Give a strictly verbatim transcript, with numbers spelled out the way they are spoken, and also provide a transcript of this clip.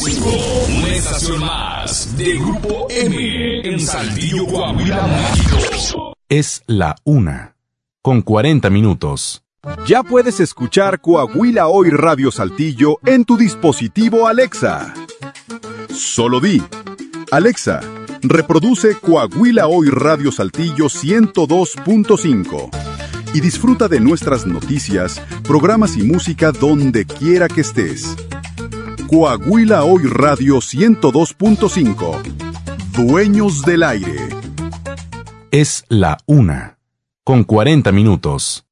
cinco, una estación más de Grupo M en Saltillo, Coahuila, México. Es la una, con cuarenta minutos. Ya puedes escuchar Coahuila Hoy Radio Saltillo en tu dispositivo Alexa. Solo di, Alexa, reproduce Coahuila Hoy Radio Saltillo ciento dos punto cinco y disfruta de nuestras noticias, programas y música donde quiera que estés. Coahuila Hoy Radio ciento dos punto cinco. Dueños del aire. Es la una, con cuarenta minutos.